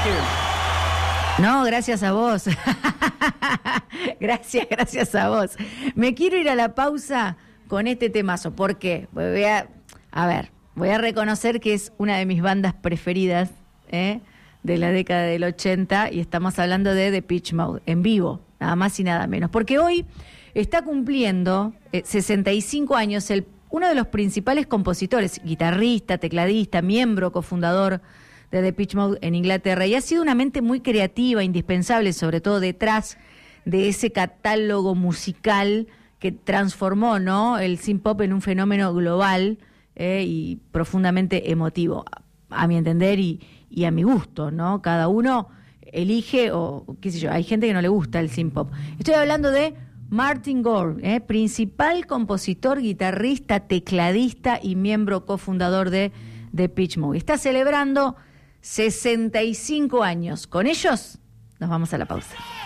No, gracias a vos. Gracias a vos. Me quiero ir a la pausa con este temazo. ¿Por qué? Voy a reconocer que es una de mis bandas preferidas, de la década del 80, y estamos hablando de Depeche Mode, en vivo, nada más y nada menos. Porque hoy está cumpliendo 65 años uno de los principales compositores, guitarrista, tecladista, miembro, cofundador de Depeche Mode en Inglaterra, y ha sido una mente muy creativa, indispensable, sobre todo detrás de ese catálogo musical que transformó, ¿no?, el synth pop en un fenómeno global y profundamente emotivo, a mi entender y a mi gusto, ¿no? Cada uno elige, o qué sé yo, hay gente que no le gusta el synth pop. Estoy hablando de Martin Gore, principal compositor, guitarrista, tecladista y miembro cofundador de Depeche Mode. Está celebrando 65 años. Con ellos nos vamos a la pausa.